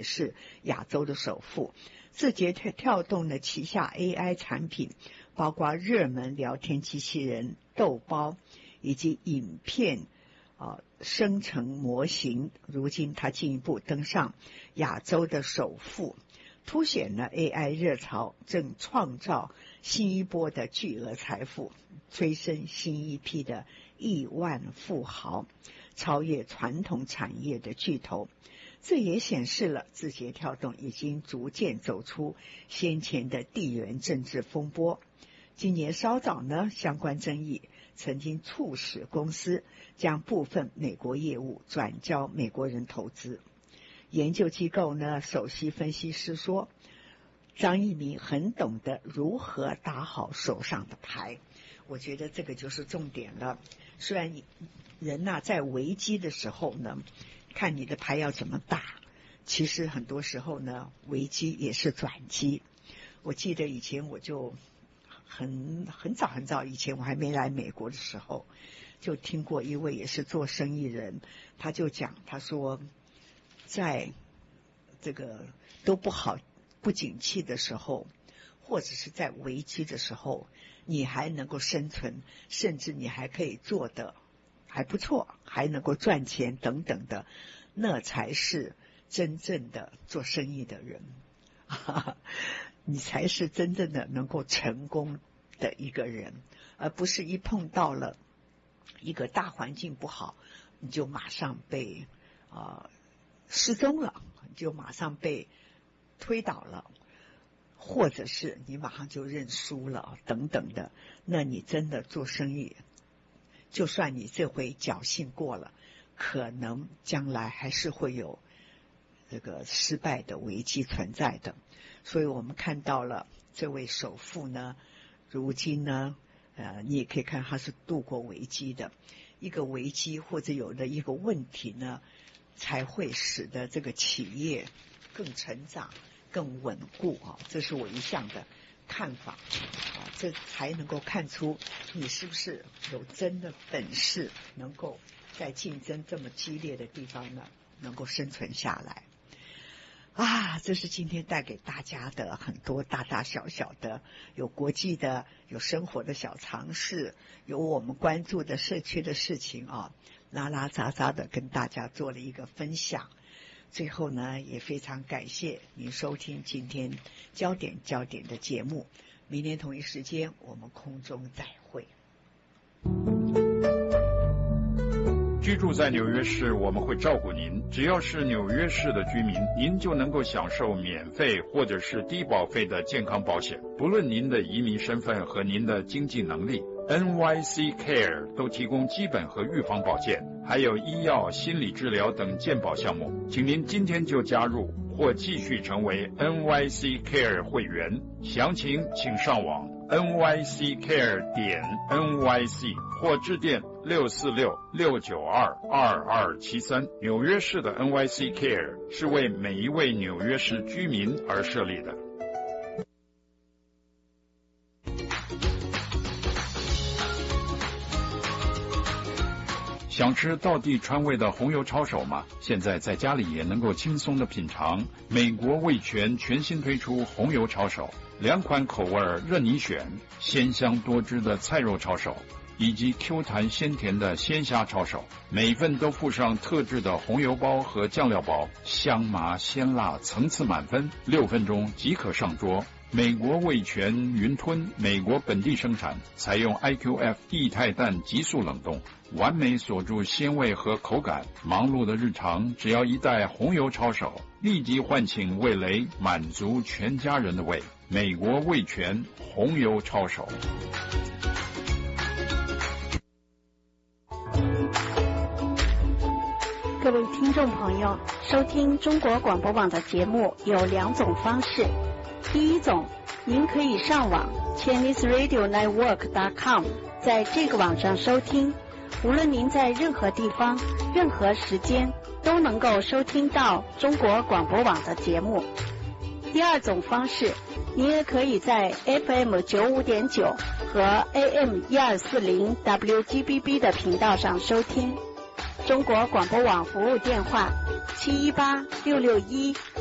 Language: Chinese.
是亚洲的首富。字节跳动的旗下 AI 产品包括热门聊天机器人豆包以及影片生成模型，如今它进一步登上亚洲的首富，凸显了 AI 热潮正创造新一波的巨额财富，催生新一批的亿万富豪，超越传统产业的巨头。这也显示了字节跳动已经逐渐走出先前的地缘政治风波。今年稍早呢，相关争议曾经促使公司将部分美国业务转交美国人投资。研究机构呢，首席分析师说，张一鸣很懂得如何打好手上的牌。我觉得这个就是重点了。虽然人在危机的时候呢，看你的牌要怎么打，其实很多时候呢，危机也是转机。我记得以前我就很早以前，我还没来美国的时候，就听过一位也是做生意人，他就讲，他说在这个都不景气的时候，或者是在危机的时候，你还能够生存，甚至你还可以做得还不错，还能够赚钱等等的，那才是真正的做生意的人你才是真正的能够成功的一个人，而不是一碰到了一个大环境不好，你就马上被失踪了，就马上被推倒了，或者是你马上就认输了等等的。那你真的做生意，就算你这回侥幸过了，可能将来还是会有这个失败的危机存在的。所以我们看到了这位首富呢，如今呢你也可以看他是度过危机的。一个危机或者有的一个问题呢，才会使得这个企业更成长更稳固这是我一向的看法这才能够看出你是不是有真的本事，能够在竞争这么激烈的地方呢，能够生存下来这是今天带给大家的很多大大小小的，有国际的，有生活的小常识，有我们关注的社区的事情拉拉杂杂的跟大家做了一个分享。最后呢，也非常感谢您收听今天焦点的节目，明天同一时间我们空中再会。 居住在纽约市，我们会照顾您。只要是纽约市的居民，您就能够享受免费或者是低保费的健康保险，不论您的移民身份和您的经济能力。NYC Care 都提供基本和预防保健，还有医药、心理治疗等健保项目。请您今天就加入或继续成为 NYC Care 会员，详情请上网nyccare.nyc 或致电646-692-2273。纽约市的 NYC Care 是为每一位纽约市居民而设立的。想吃道地川味的红油抄手吗？现在在家里也能够轻松的品尝。美国味全全新推出红油抄手，2款口味任你选，鲜香多汁的菜肉抄手以及 Q 弹鲜甜的鲜虾抄手，每份都附上特制的红油包和酱料包，香麻鲜辣层次满分，6分钟即可上桌。美国味全云吞，美国本地生产，采用 IQF 液态氮急速冷冻，完美锁住鲜味和口感。忙碌的日常，只要一袋红油抄手，立即唤醒味蕾，满足全家人的胃。美国味全红油抄手。 各位听众朋友，收听中国广播网的节目有2种方式。第一种，您可以上网 ChineseRadioNetwork.com， 在这个网上收听，无论您在任何地方、任何时间都能够收听到中国广播网的节目。第二种方式，您也可以在 FM95.9 和 AM1240 WGBB 的频道上收听。中国广播网服务电话718-661